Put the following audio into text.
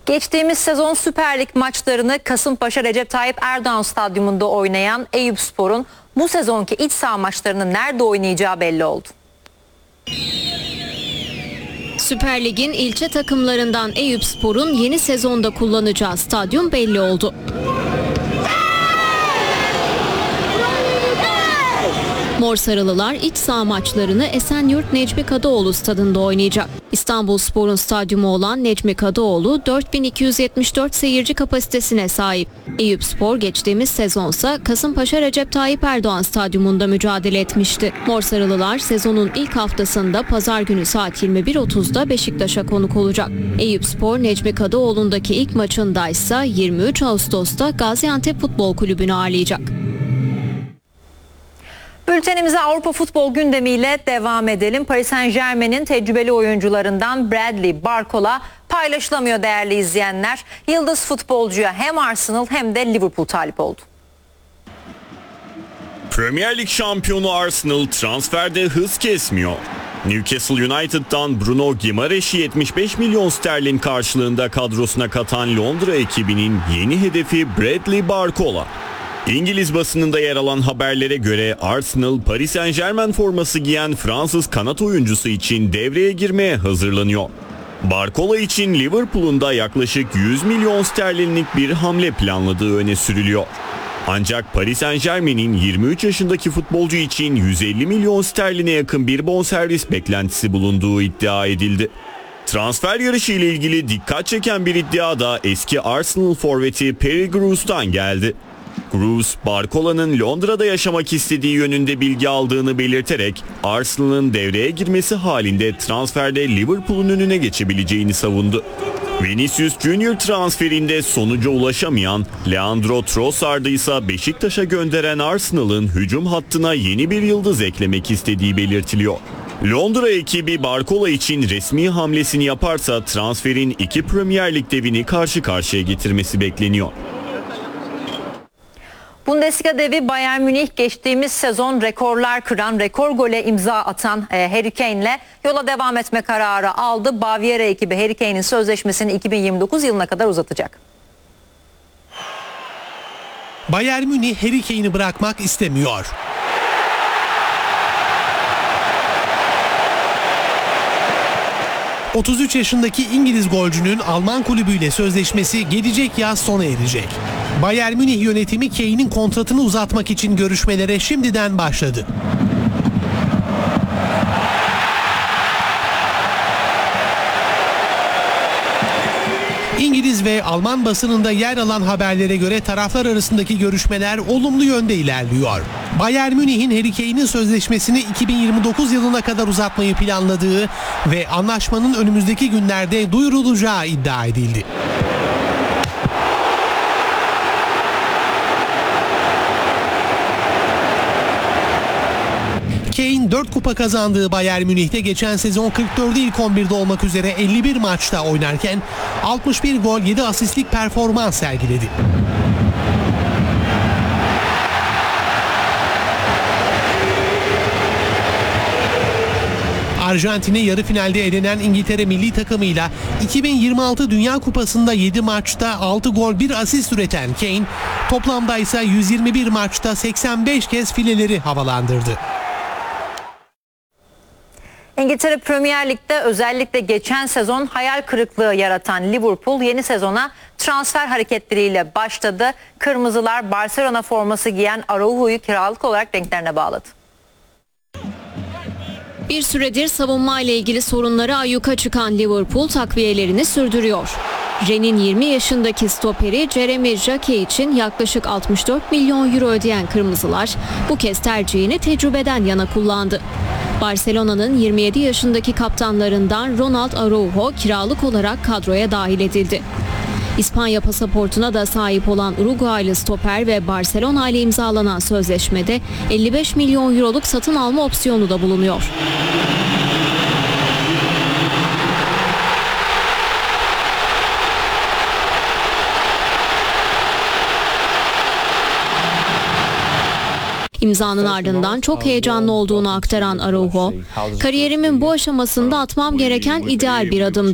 Geçtiğimiz sezon Süper Lig maçlarını Kasımpaşa Recep Tayyip Erdoğan Stadyumunda oynayan Eyüpspor'un bu sezonki iç saha maçlarını nerede oynayacağı belli oldu. Süper Lig'in ilçe takımlarından Eyüpspor'un yeni sezonda kullanacağı stadyum belli oldu. Mor Sarılılar iç saha maçlarını Esenyurt Necmi Kadıoğlu stadında oynayacak. İstanbulspor'un stadyumu olan Necmi Kadıoğlu 4274 seyirci kapasitesine sahip. Eyüpspor geçtiğimiz sezonsa Kasımpaşa Recep Tayyip Erdoğan Stadyumunda mücadele etmişti. Mor Sarılılar sezonun ilk haftasında pazar günü saat 21.30'da Beşiktaş'a konuk olacak. Eyüpspor Necmi Kadıoğlu'ndaki ilk maçındaysa 23 Ağustos'ta Gaziantep Futbol Kulübü'nü ağırlayacak. Bültenimize Avrupa futbol gündemiyle devam edelim. Paris Saint-Germain'in tecrübeli oyuncularından Bradley Barcola paylaşılamıyor değerli izleyenler. Yıldız futbolcuya hem Arsenal hem de Liverpool talip oldu. Premier Lig şampiyonu Arsenal transferde hız kesmiyor. Newcastle United'dan Bruno Guimaraes'i 75 milyon sterlin karşılığında kadrosuna katan Londra ekibinin yeni hedefi Bradley Barcola. İngiliz basınında yer alan haberlere göre Arsenal, Paris Saint-Germain forması giyen Fransız kanat oyuncusu için devreye girmeye hazırlanıyor. Barcola için Liverpool'un da yaklaşık 100 milyon sterlinlik bir hamle planladığı öne sürülüyor. Ancak Paris Saint-Germain'in 23 yaşındaki futbolcu için 150 milyon sterline yakın bir bonservis beklentisi bulunduğu iddia edildi. Transfer yarışı ile ilgili dikkat çeken bir iddia da eski Arsenal forveti Perry Grous'tan geldi. Grous, Barcola'nın Londra'da yaşamak istediği yönünde bilgi aldığını belirterek Arsenal'ın devreye girmesi halinde transferde Liverpool'un önüne geçebileceğini savundu. Vinicius Junior transferinde sonuca ulaşamayan Leandro Trossard'ı ise Beşiktaş'a gönderen Arsenal'ın hücum hattına yeni bir yıldız eklemek istediği belirtiliyor. Londra ekibi Barcola için resmi hamlesini yaparsa transferin iki Premier Lig devini karşı karşıya getirmesi bekleniyor. Bundesliga devi Bayern Münih geçtiğimiz sezon rekorlar kıran, rekor gole imza atan Harry Kane'le yola devam etme kararı aldı. Baviera ekibi Harry Kane'in sözleşmesini 2029 yılına kadar uzatacak. Bayern Münih Harry Kane'i bırakmak istemiyor. ...33 yaşındaki İngiliz golcünün Alman kulübüyle sözleşmesi gelecek yaz sona erecek. Bayern Münih yönetimi Kane'in kontratını uzatmak için görüşmelere şimdiden başladı. İngiliz ve Alman basınında yer alan haberlere göre taraflar arasındaki görüşmeler olumlu yönde ilerliyor. Bayern Münih'in Harry Kane'in sözleşmesini 2029 yılına kadar uzatmayı planladığı ve anlaşmanın önümüzdeki günlerde duyurulacağı iddia edildi. Kane 4 kupa kazandığı Bayern Münih'te geçen sezon 44'ü ilk 11'de olmak üzere 51 maçta oynarken 61 gol 7 asistlik performans sergiledi. Arjantin'i yarı finalde elenen İngiltere milli takımıyla 2026 Dünya Kupası'nda 7 maçta 6 gol 1 asist üreten Kane, toplamda ise 121 maçta 85 kez fileleri havalandırdı. İngiltere Premier Lig'de özellikle geçen sezon hayal kırıklığı yaratan Liverpool yeni sezona transfer hareketleriyle başladı. Kırmızılar Barcelona forması giyen Araujo'yu kiralık olarak renklerine bağladı. Bir süredir savunma ile ilgili sorunları ayyuka çıkan Liverpool takviyelerini sürdürüyor. Rennes'in 20 yaşındaki stoperi Jeremy Jacquet için yaklaşık 64 milyon euro ödeyen Kırmızılar bu kez tercihini tecrübeden yana kullandı. Barcelona'nın 27 yaşındaki kaptanlarından Ronald Araujo kiralık olarak kadroya dahil edildi. İspanya pasaportuna da sahip olan Uruguaylı stoper ve Barcelona ile imzalanan sözleşmede 55 milyon euroluk satın alma opsiyonu da bulunuyor. İmzanın ardından çok heyecanlı olduğunu aktaran Araujo, "Kariyerimin bu aşamasında atmam gereken ideal bir adım.